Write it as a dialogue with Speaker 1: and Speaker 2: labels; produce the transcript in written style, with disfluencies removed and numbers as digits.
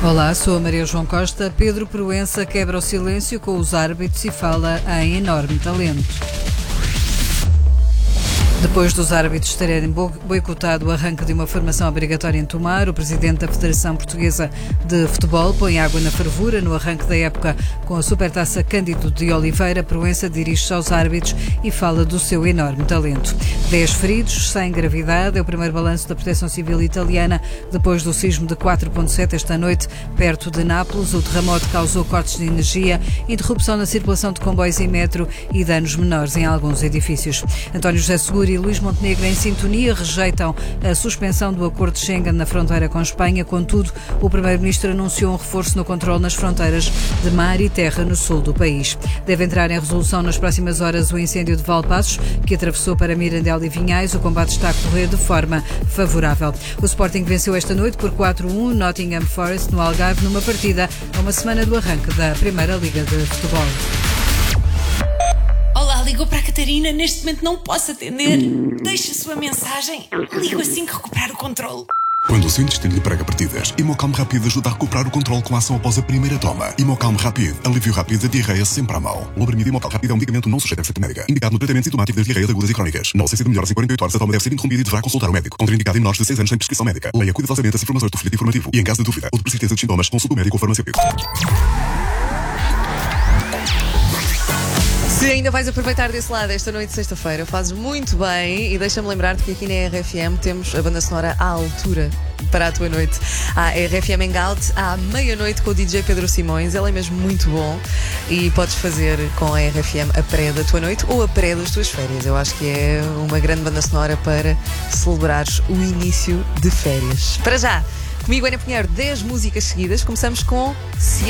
Speaker 1: Olá, sou a Maria João Costa. Pedro Proença quebra o silêncio com os árbitros e fala em enorme talento. Depois dos árbitros terem boicotado o arranque de uma formação obrigatória em Tomar, o presidente da Federação Portuguesa de Futebol põe água na fervura no arranque da época com a Supertaça Cândido de Oliveira. Proença dirige-se aos árbitros e fala do seu enorme talento. 10 feridos, sem gravidade, é o primeiro balanço da Proteção Civil italiana depois do sismo de 4.7 esta noite, perto de Nápoles. O terremoto causou cortes de energia, interrupção na circulação de comboios e metro e danos menores em alguns edifícios. António José Seguro e Luís Montenegro, em sintonia, rejeitam a suspensão do acordo de Schengen na fronteira com Espanha. Contudo, o primeiro-ministro anunciou um reforço no controle nas fronteiras de mar e terra no sul do país. Deve entrar em resolução nas próximas horas o incêndio de Valpaços, que atravessou para Mirandela e Vinhais. O combate está a correr de forma favorável. O Sporting venceu esta noite por 4-1 Nottingham Forest no Algarve, numa partida a uma semana do arranque da Primeira Liga de Futebol.
Speaker 2: Olá, ligou para a Catarina. Neste momento não posso atender. Deixe a sua mensagem. Ligo assim que recuperar o controle.
Speaker 3: Quando o seu intestino lhe prega partidas, Hemocalm Rápido ajuda a recuperar o controle com a ação após a primeira toma. Hemocalm Rápido, alívio rápido da diarreia sempre à mão. O Lobramido Hemocalm Rápido é um medicamento não sujeito a receita médica, indicado no tratamento sintomático das diarreias agudas e crónicas. Não se de melhoras em 48 horas, a toma deve ser interrompida e deverá consultar o médico. Contraindicado em menores de 6 anos sem prescrição médica. Leia cuidadosamente as informações do folheto informativo e, em caso de dúvida ou de persistência de sintomas, consulte o médico ou farmacêutico.
Speaker 4: Se ainda vais aproveitar desse lado esta noite de sexta-feira, fazes muito bem e deixa-me lembrar-te que aqui na RFM temos a banda sonora à altura para a tua noite. A RFM Hangout à meia-noite com o DJ Pedro Simões. Ele é mesmo muito bom e podes fazer com a RFM a pré da tua noite ou a pré das tuas férias. Eu acho que é uma grande banda sonora para celebrares o início de férias. Para já, comigo Ana Pinheiro, 10 músicas seguidas. Começamos com